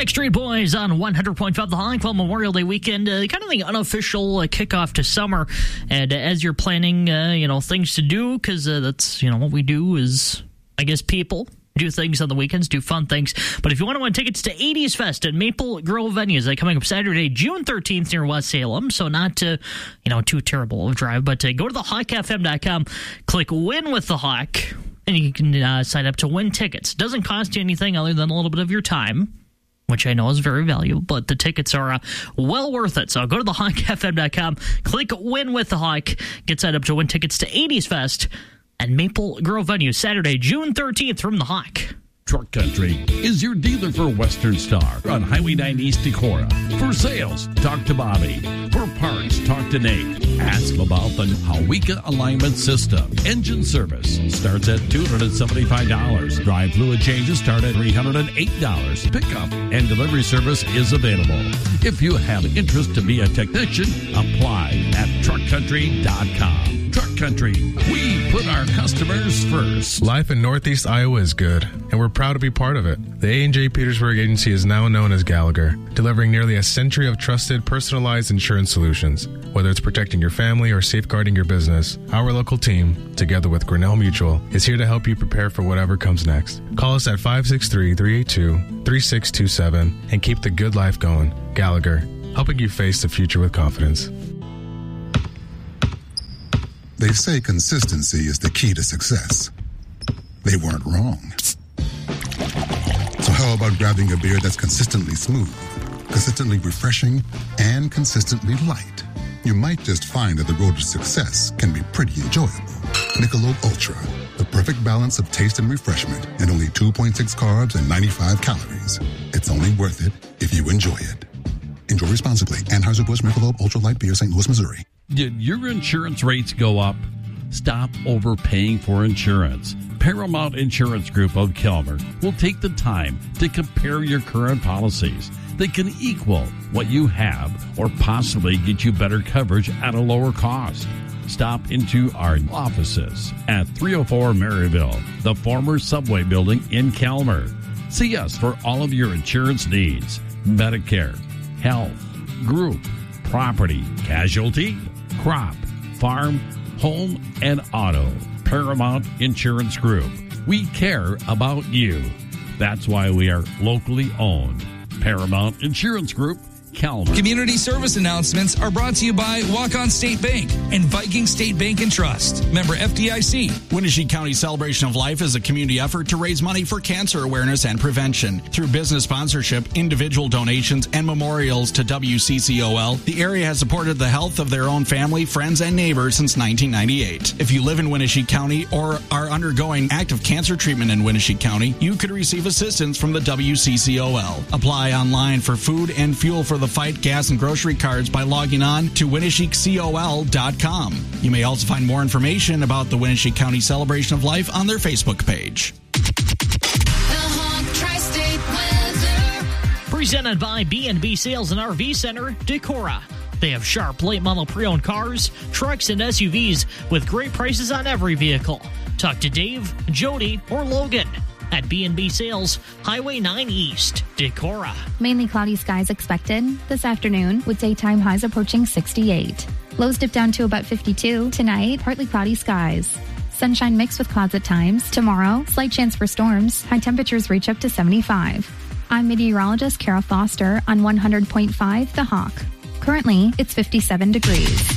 Backstreet Boys on 100.5 The Hawk. Well, Memorial Day weekend, kind of the unofficial kickoff to summer. And as you're planning, things to do, because that's, what we do is, I guess, people do things on the weekends, do fun things. But if you want to win tickets to 80s Fest at Maple Grove Venues, they're coming up Saturday, June 13th near West Salem. So not, too terrible of a drive. But go to thehawkfm.com, click Win with the Hawk, and you can sign up to win tickets. Doesn't cost you anything other than a little bit of your time, which I know is very valuable, but the tickets are well worth it. So go to thehawkfm.com, click Win with the Hawk, get signed up to win tickets to 80s Fest at Maple Grove Venue, Saturday, June 13th from the Hawk. Truck Country is your dealer for Western Star on Highway 9 East Decorah. For sales, talk to Bobby. For parts, talk to Nate. Ask about the Hawika Alignment System. Engine service starts at $275. Drive fluid changes start at $308. Pickup and delivery service is available. If you have interest to be a technician, apply at truckcountry.com. Truck Country, we put our customers first. Life in Northeast Iowa is good, and we're proud to be part of it. The A&J Petersburg Agency is now known as Gallagher, delivering nearly a century of trusted, personalized insurance solutions. Whether it's protecting your family or safeguarding your business, our local team, together with Grinnell Mutual, is here to help you prepare for whatever comes next. Call us at 563-382-3627 and keep the good life going. Gallagher, helping you face the future with confidence. They say consistency is the key to success. They weren't wrong. So how about grabbing a beer that's consistently smooth, consistently refreshing, and consistently light? You might just find that the road to success can be pretty enjoyable. Michelob Ultra, the perfect balance of taste and refreshment, and only 2.6 carbs and 95 calories. It's only worth it if you enjoy it. Enjoy responsibly. Anheuser-Busch Michelob Ultra Light Beer, St. Louis, Missouri. Did your insurance rates go up? Stop overpaying for insurance. Paramount Insurance Group of Kelmer will take the time to compare your current policies. They can equal what you have or possibly get you better coverage at a lower cost. Stop into our offices at 304 Maryville, the former Subway building in Kelmer. See us for all of your insurance needs. Medicare, health, group, property, casualty, crop, farm, home, and auto. Paramount Insurance Group. We care about you. That's why we are locally owned. Paramount Insurance Group, Kelmer. Community service announcements are brought to you by Walk-On State Bank and Viking State Bank and Trust. Member FDIC. Winnebago County Celebration of Life is a community effort to raise money for cancer awareness and prevention. Through business sponsorship, individual donations, and memorials to WCCOL, the area has supported the health of their own family, friends, and neighbors since 1998. If you live in Winnebago County or are undergoing active cancer treatment in Winnebago County, you could receive assistance from the WCCOL. Apply online for food and fuel for the Fight gas and grocery cards by logging on to WinnebagoCOL.com. You may also find more information about the Winnebago County Celebration of Life on their Facebook page. The Hawk Tri-State Weather. Presented by B&B Sales and RV Center, Decorah. They have sharp, late model pre-owned cars, trucks, and SUVs with great prices on every vehicle. Talk to Dave, Jody, or Logan at B&B Sales, Highway 9 East, Decorah. Mainly cloudy skies expected this afternoon with daytime highs approaching 68. Lows dip down to about 52. Tonight, partly cloudy skies. Sunshine mixed with clouds at times. Tomorrow, slight chance for storms. High temperatures reach up to 75. I'm meteorologist Kara Foster on 100.5 The Hawk. Currently, it's 57 degrees.